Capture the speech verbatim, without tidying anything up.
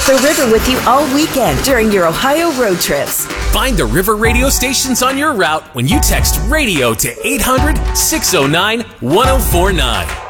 The River with you all weekend during your Ohio road trips. Find the River radio stations on your route when you text radio to eight hundred, six oh nine, one oh four nine.